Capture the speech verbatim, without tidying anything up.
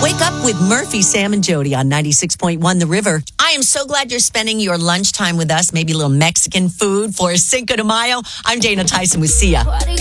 Wake up with Murphy, Sam, and Jody on ninety-six point one The River. I am so glad you're spending your lunchtime with us. Maybe a little Mexican food for Cinco de Mayo. I'm Dana Tyson with Sia.